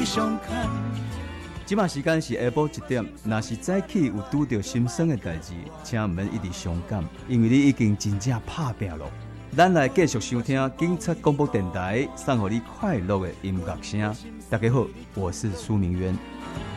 上牵。 即马时间是下晡1点，若是早起有拄到心酸的代志，请毋免一直伤感，因为你已经真正拍拼了。咱来继续收听警察广播电台，送予你快乐的音乐声。大家好，我是苏明渊。